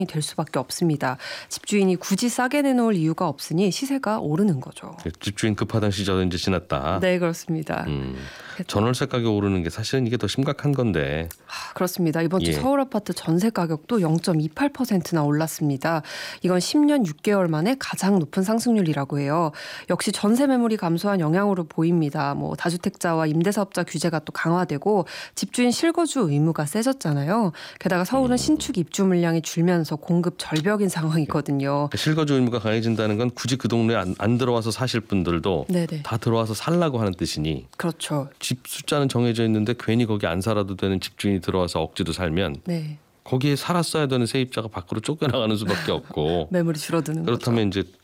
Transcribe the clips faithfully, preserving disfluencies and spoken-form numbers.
될 수밖에 없습니다. 집주인이 굳이 싸게 내놓을 이유가 없으니 시세가 오르는 거죠. 집주인 급하던 시절은 이제 지났다. 네, 그렇습니다. 음, 전월세 가격 오르는 게 사실은 이게 더 심각한 건데. 아, 그렇습니다. 이번 주 예. 서울 아파트 전세 가격도 영 점 이팔 퍼센트나 올랐습니다. 이건 십 년 육 개월 만에 가장 높은 상승률이라고 해요. 역시 전세 매물이 감소한 영향으로 보입니다. 뭐 다주택자와 임대사업자 규제가 또 강화되고 집주인 실거주 의무가 세졌잖아요. 게다가 서울은 신축 입주 물량이 줄면서 공급 절벽인 상황이거든요. 실거주 의무가 강해진다는 건 굳이 그 동네에 안, 안 들어와서 사실 분들도 네네. 다 들어와서 살라고 하는 뜻이니. 그렇죠. 집 숫자는 정해져 있는데 괜히 거기 안 살아도 되는 집주인이 들어와서 억지로 살면 네. 거기에 살았어야 되는 세입자가 밖으로 쫓겨나가는 수밖에 없고. 매물이 줄어드는 그렇다면 거죠. 이제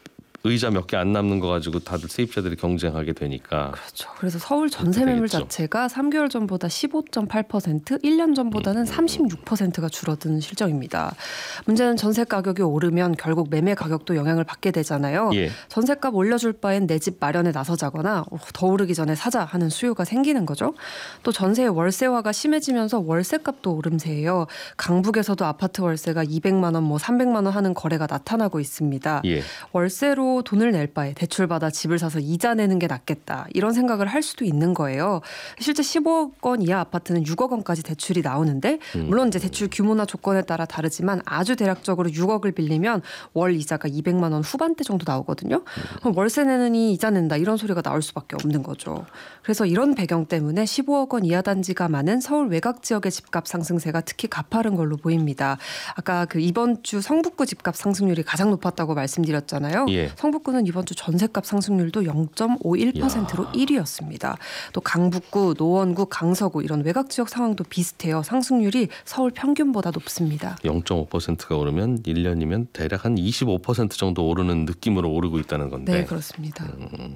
의자 몇 개 안 남는 거 가지고 다들 세입자들이 경쟁하게 되니까. 그렇죠. 그래서 서울 전세 매물 되겠죠. 자체가 삼 개월 전보다 십오 점 팔 퍼센트, 일 년 전보다는 삼십육 퍼센트가 줄어드는 실정입니다. 문제는 전세 가격이 오르면 결국 매매 가격도 영향을 받게 되잖아요. 예. 전세값 올려줄 바엔 내 집 마련에 나서자거나 더 오르기 전에 사자 하는 수요가 생기는 거죠. 또 전세의 월세화가 심해지면서 월세값도 오름세예요. 강북에서도 아파트 월세가 이백만 원, 뭐 삼백만 원 하는 거래가 나타나고 있습니다. 예. 월세로 돈을 낼 바에 대출받아 집을 사서 이자 내는 게 낫겠다. 이런 생각을 할 수도 있는 거예요. 실제 십오억 원 이하 아파트는 육억 원까지 대출이 나오는데 물론 이제 대출 규모나 조건에 따라 다르지만 아주 대략적으로 육억을 빌리면 월 이자가 이백만 원 후반대 정도 나오거든요. 그럼 월세 내느니 이자 낸다 이런 소리가 나올 수밖에 없는 거죠. 그래서 이런 배경 때문에 십오억 원 이하 단지가 많은 서울 외곽 지역의 집값 상승세가 특히 가파른 걸로 보입니다. 아까 그 이번 주 성북구 집값 상승률이 가장 높았다고 말씀드렸잖아요. 예. 성북구는 이번 주 전세값 상승률도 영 점 오일 퍼센트로 야. 일 위였습니다. 또 강북구, 노원구, 강서구 이런 외곽 지역 상황도 비슷해요. 상승률이 서울 평균보다 높습니다. 영 점 오 퍼센트가 오르면 일 년이면 대략 한 이십오 퍼센트 정도 오르는 느낌으로 오르고 있다는 건데. 네, 그렇습니다. 음,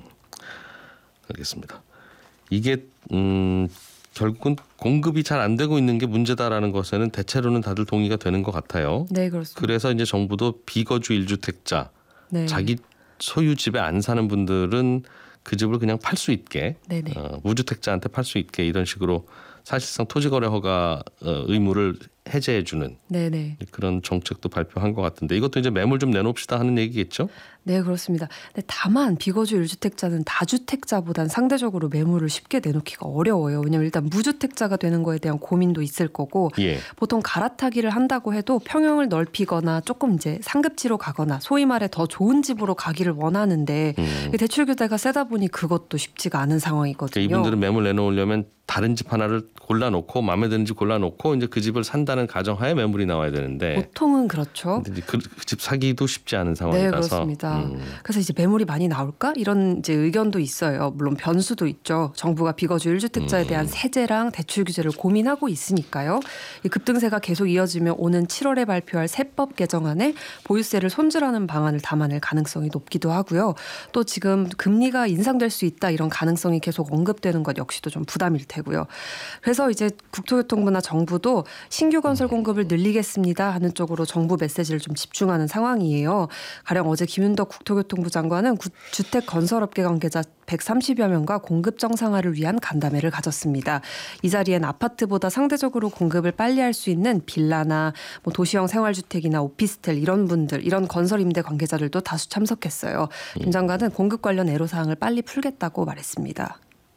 알겠습니다. 이게 음, 결국은 공급이 잘 안 되고 있는 게 문제다라는 것에는 대체로는 다들 동의가 되는 것 같아요. 네, 그렇습니다. 그래서 이제 정부도 비거주 일 주택자, 네. 자기 소유 집에 안 사는 분들은 그 집을 그냥 팔 수 있게, 네네. 어, 무주택자한테 팔 수 있게 이런 식으로 사실상 토지거래 허가 어, 의무를 해제해주는 네네. 그런 정책도 발표한 것 같은데 이것도 이제 매물 좀 내놓읍시다 하는 얘기겠죠? 네, 그렇습니다. 근데 다만 비거주 일 주택자는 다주택자보단 상대적으로 매물을 쉽게 내놓기가 어려워요. 왜냐하면 일단 무주택자가 되는 거에 대한 고민도 있을 거고 예. 보통 갈아타기를 한다고 해도 평형을 넓히거나 조금 이제 상급지로 가거나 소위 말해 더 좋은 집으로 가기를 원하는데 음. 대출 규제가 세다 보니 그것도 쉽지가 않은 상황이거든요. 그러니까 이분들은 매물 내놓으려면 다른 집 하나를 골라놓고 마음에 드는 집 골라놓고 이제 그 집을 산다는 가정하에 매물이 나와야 되는데 보통은 그렇죠. 근데 이제 그 집 사기도 쉽지 않은 네, 상황이라서. 그렇습니다. 음. 그래서 이제 매물이 많이 나올까? 이런 이제 의견도 있어요. 물론 변수도 있죠. 정부가 비거주 일 주택자에 대한 세제랑 대출 규제를 고민하고 있으니까요. 이 급등세가 계속 이어지면 오는 칠월에 발표할 세법 개정안에 보유세를 손질하는 방안을 담아낼 가능성이 높기도 하고요. 또 지금 금리가 인상될 수 있다 이런 가능성이 계속 언급되는 것 역시도 좀 부담일 테고요. 그래서 이제 국토교통부나 정부도 신규 건설 공급을 늘리겠습니다 하는 쪽으로 정부 메시지를 좀 집중하는 상황이에요. 가령 어제 김윤덕 국토교통부 장관은 주택 건설업계 관계자 백삼십여 명과 공급 정상화를 위한 간담회를 가졌습니다. 이 자리엔 아파트보다 상대적으로 공급을 빨리 할 수 있는 빌라나 뭐 도시형 생활주택이나 오피스텔 이런 분들, 이런 건설 임대 관계자들도 다수 참석했어요. 김 장관은 공급 관련 애로사항을 빨리 풀겠다고 말했습니다.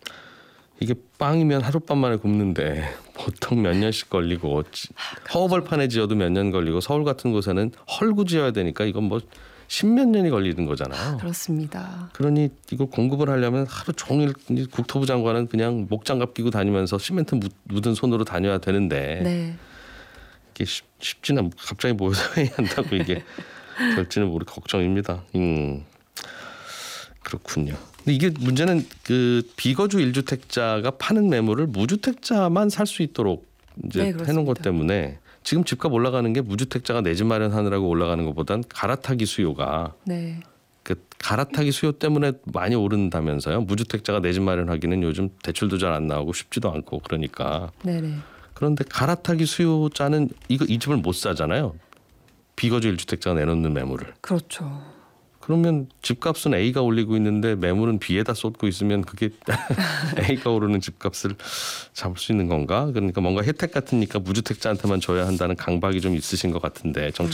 이게 빵이면 하룻밤 만에 굽는데 보통 몇 년씩 걸리고 허허벌판에 지어도 몇 년 걸리고 서울 같은 곳에는 헐고 지어야 되니까 이건 뭐 십몇 년이 걸리는 거잖아요. 그렇습니다. 그러니 이거 공급을 하려면 하루 종일 국토부 장관은 그냥 목장갑 끼고 다니면서 시멘트 묻은 손으로 다녀야 되는데 네. 이게 쉽, 쉽지는 갑자기 모여서 해야 한다고 이게 될지는 모르 걱정입니다. 음, 그렇군요. 근데 이게 문제는 그 비거주 일 주택자가 파는 매물을 무주택자만 살 수 있도록 이제 네, 해놓은 것 때문에 지금 집값 올라가는 게 무주택자가 내 집 마련하느라고 올라가는 것보단 갈아타기 수요가 네. 그 갈아타기 수요 때문에 많이 오른다면서요. 무주택자가 내 집 마련하기는 요즘 대출도 잘 안 나오고 쉽지도 않고 그러니까. 네네. 그런데 갈아타기 수요자는 이거 이 집을 못 사잖아요. 비거주 일 주택자가 내놓는 매물을. 그렇죠. 그러면 집값은 A가 올리고 있는데 매물은 B에다 쏟고 있으면 그게 A가 오르는 집값을 잡을 수 있는 건가? 그러니까 뭔가 혜택 같으니까 무주택자한테만 줘야 한다는 강박이 좀 있으신 것 같은데 정책